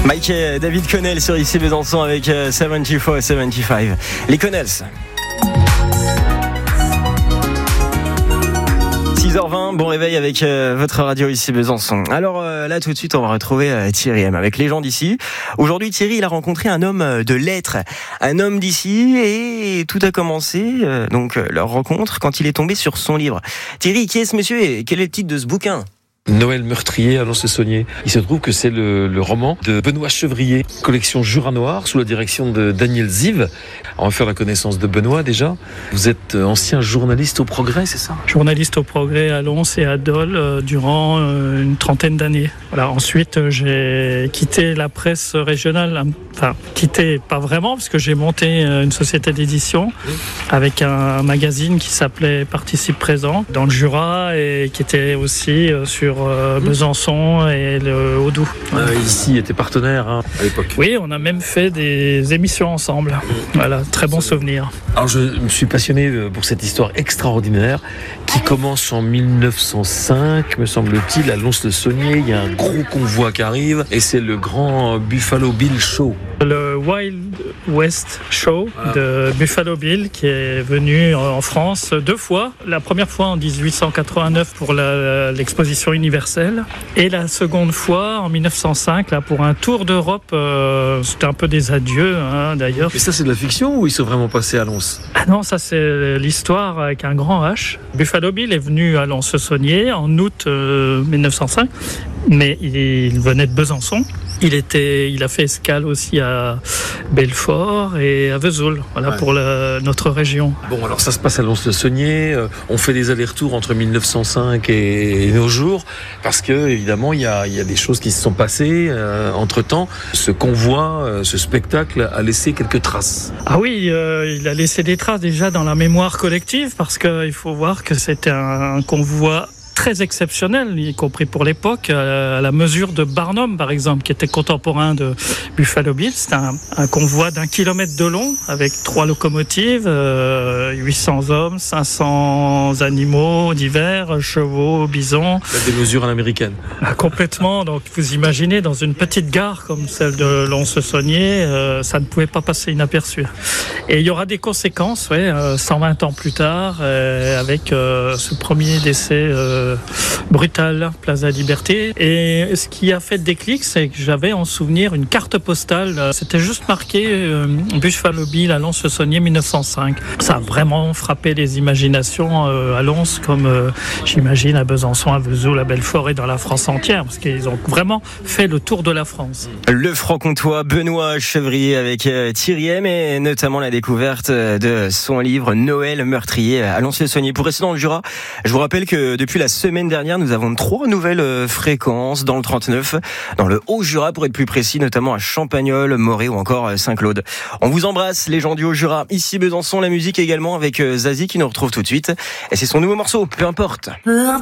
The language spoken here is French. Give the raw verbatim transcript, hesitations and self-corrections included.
Mike et David Connell sur Ici Besançon avec soixante-quatre soixante-quinze. Les Connells. six heures vingt, bon réveil avec euh, votre radio Ici Besançon. Alors euh, là tout de suite on va retrouver euh, Thierry M avec les gens d'ici. Aujourd'hui Thierry il a rencontré un homme de lettres, un homme d'ici et tout a commencé euh, donc euh, leur rencontre quand il est tombé sur son livre. Thierry, qui est ce monsieur et quel est le titre de ce bouquin ? Noël meurtrier à Lons-le-Saunier. Il se trouve que c'est le, le roman de Benoît Chevrier, collection Jura Noir, sous la direction de Daniel Ziv. On va faire la connaissance de Benoît déjà. Vous êtes ancien journaliste au Progrès, c'est ça ? Journaliste au Progrès à Lons et à Dole euh, durant euh, une trentaine d'années. Voilà. Ensuite, euh, j'ai quitté la presse régionale. Enfin, quitté pas vraiment, parce que j'ai monté euh, une société d'édition oui. avec un, un magazine qui s'appelait Participe Présent dans le Jura et qui était aussi euh, sur Euh, Besançon et le Haut-Doubs. Euh, ici était partenaire hein, à l'époque. Oui, on a même fait des émissions ensemble. Voilà, très bon souvenir. Alors je me suis passionné pour cette histoire extraordinaire qui commence en mille neuf cent cinq, me semble-t-il, à Lons-le-Saunier. Il y a un gros convoi qui arrive et c'est le grand Buffalo Bill Show. Le Wild West Show voilà. de Buffalo Bill qui est venu en France deux fois. La première fois en dix-huit cent quatre-vingt-neuf pour la, l'exposition universelle et la seconde fois en mille neuf cent cinq là, pour un tour d'Europe. Euh, c'était un peu des adieux hein, d'ailleurs. Et ça c'est de la fiction ou ils sont vraiment passés à Lons ? Ah non, ça c'est l'histoire avec un grand H. Buffalo Bill est venu à Lons-le-Saunier en août euh, mille neuf cent cinq, mais il venait de Besançon. Il était, il a fait escale aussi à Belfort et à Vesoul, voilà ouais. pour la, notre région. Bon, alors ça se passe à Lons-le-Saunier. Euh, on fait des allers-retours entre mille neuf cent cinq et, et nos jours, parce que évidemment il y a, il y a des choses qui se sont passées euh, entre temps. Ce convoi, euh, ce spectacle a laissé quelques traces. Ah oui, euh, il a laissé des traces déjà dans la mémoire collective, parce que il faut voir que c'était un, un convoi très exceptionnel, y compris pour l'époque, à la mesure de Barnum, par exemple, qui était contemporain de Buffalo Bill. C'était un, un convoi d'un kilomètre de long, avec trois locomotives, euh, huit cents hommes, cinq cents animaux divers, chevaux, bisons. Des mesures à l'américaine. Ah, complètement. Donc, vous imaginez, dans une petite gare comme celle de Lons-le-Saunier, euh, ça ne pouvait pas passer inaperçu. Et il y aura des conséquences, ouais, euh, cent vingt ans plus tard, euh, avec euh, ce premier décès euh, brutal, Place de la Liberté. Et ce qui a fait déclic, c'est que j'avais en souvenir une carte postale. C'était juste marqué euh, Buffalo Bill à Lons-le-Saunier mille neuf cent cinq. Ça a vraiment frappé les imaginations euh, à Lons, comme euh, j'imagine à Besançon, à Vesoul, à Belfort et dans la France entière, parce qu'ils ont vraiment fait le tour de la France. Le franc-comtois Benoît Chevrier avec euh, Thierry M et notamment la découverte de son livre Noël meurtrier à Lons-le-Saunier. Pour rester dans le Jura, je vous rappelle que depuis la semaine dernière, nous avons trois nouvelles fréquences dans le trente-neuf, dans le Haut-Jura pour être plus précis, notamment à Champagnole, Morée ou encore Saint-Claude. On vous embrasse les gens du Haut-Jura. Ici Besançon, la musique également avec Zazie qui nous retrouve tout de suite. Et c'est son nouveau morceau, peu importe.